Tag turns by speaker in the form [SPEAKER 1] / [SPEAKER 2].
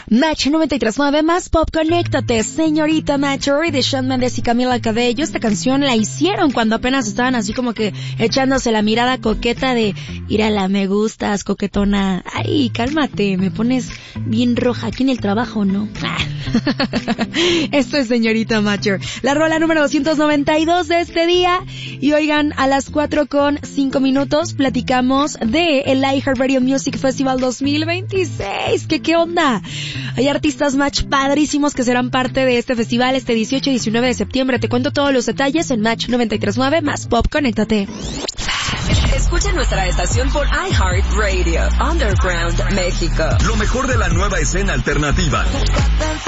[SPEAKER 1] Match 93.9 más pop, conéctate. Señorita Matcher de Shawn Mendes y Camila Cabello. Esta canción la hicieron cuando apenas estaban así como que echándose la mirada coqueta de írala, me gustas, coquetona. Ay, cálmate, me pones bien roja aquí en el trabajo, ¿no? Esto es Señorita Matcher, la rola número 292 de este día. Y oigan, a las 4:05 platicamos de el iHeartRadio Music Festival 2026. ¿Qué onda? Hay artistas Match padrísimos que serán parte de este festival este 18 y 19 de septiembre. Te cuento todos los detalles en Match 93.9 más pop, conéctate.
[SPEAKER 2] Escucha nuestra estación por iHeartRadio, Underground México.
[SPEAKER 3] Lo mejor de la nueva escena alternativa.